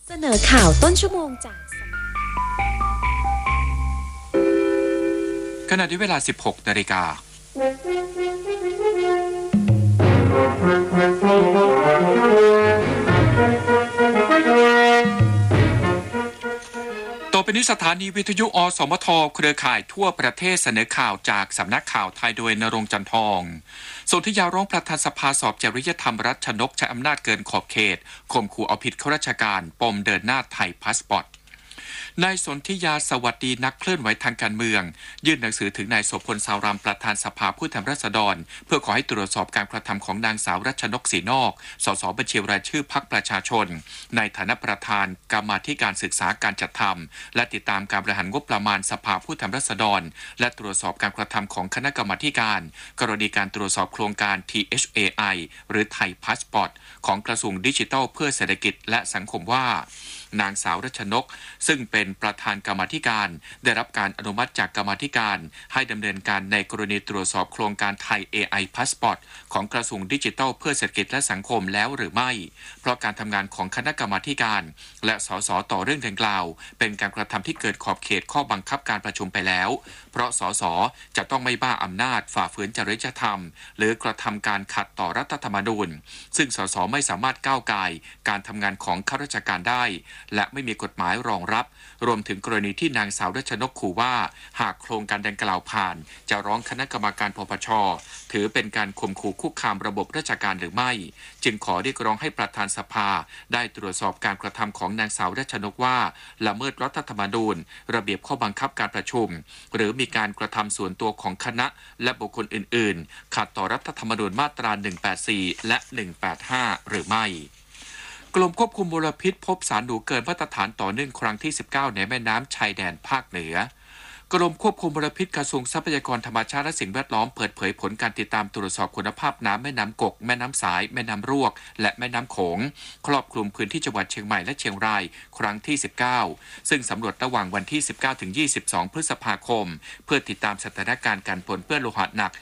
เสนอข่าวต้นชั่วโมงจากขณะที่เวลา 16 นาฬิกาต่อไปนี้สถานีวิทยุอสมทเครือข่ายทั่วประเทศเสนอข่าวจากสำนักข่าวไทยโดยณรงค์ จันทองส่วนที่ยาวร้องประธานสภาสอบจริยธรรมรัชนกใช้อำนาจเกินขอบเขตข่มขู่เอาผิดข้าราชการปมเดินหน้าไทยพาสปอร์ตนายสนธิยาสวัสดีนักเคลื่อนไหวทางการเมืองยื่นหนังสือถึงนายโสพลสาวรำประธานสภาผู้แทนราษฎรเพื่อขอให้ตรวจสอบการกระทำของนางสาวรัชนกศรีนอกสสบัญชีรายชื่อพรรคประชาชนในฐานะประธานกรรมาธิการศึกษาการจัดทำและติดตามการบริหารงบประมาณสภาผู้แทนราษฎรและตรวจสอบการกระทำของคณะกรรมาธิการกรณีการตรวจสอบโครงการ THAI หรือไทยพาสปอร์ตของกระทรวงดิจิทัลเพื่อเศรษฐกิจและสังคมว่านางสาวรัชนกซึ่งเป็นประธานกรรมาธิการได้รับการอนุมัติจากกรรมาธิการให้ดำเนินการในกรณีตรวจสอบโครงการไทย AI Passport ของกระทรวงดิจิทัลเพื่อเศรษฐกิจและสังคมแล้วหรือไม่เพราะการทำงานของคณะกรรมาธิการและสสต่อเรื่องดังกล่าวเป็นการกระทำที่เกิดขอบเขตข้อบังคับการประชุมไปแล้วเพราะสสจะต้องไม่บ้าอำนาจฝ่าฝืนจริยธรรมหรือกระทำการขัดต่อรัฐธรรมนูญซึ่งสสไม่สามารถก้าวก่ายการทำงานของข้าราชการได้และไม่มีกฎหมายรองรับรวมถึงกรณีที่นางสาวรัชนกขู่ว่าหากโครงการดังกล่าวผ่านจะร้องคณะกรรมการปปช.ถือเป็นการข่มขู่คุกคามระบบราชการหรือไม่จึงขอเรียกร้องให้ประธานสภาได้ตรวจสอบการกระทำของนางสาวรัชนกว่าละเมิดรัฐธรรมนูญระเบียบข้อบังคับการประชุมหรือมีการกระทำส่วนตัวของคณะและบุคคลอื่นๆขัดต่อรัฐธรรมนูญมาตรา 184 และ 185 หรือไม่กรมควบคุมมลพิษพบสารหนูเกินมาตรฐานต่อเนื่องครั้งที่ 19 ในแม่น้ำชายแดนภาคเหนือกรมควบคุมมลพิษกระทรวงทรัพยากรธรรมชาติและสิ่งแวดล้อมเปิดเผยผลการติดตามตรวจสอบคุณภาพน้ำแม่น้ำกกแม่น้ำสายแม่น้ำรวกและแม่น้ำโขงครอบคลุมพื้นที่จังหวัดเชียงใหม่และเชียงรายครั้งที่ 19 ซึ่งสำรวจระหว่างวันที่ 19 ถึง 22 พฤษภาคมเพื่อติดตามสถานการณ์การปนเปื้อนโลหะหนัก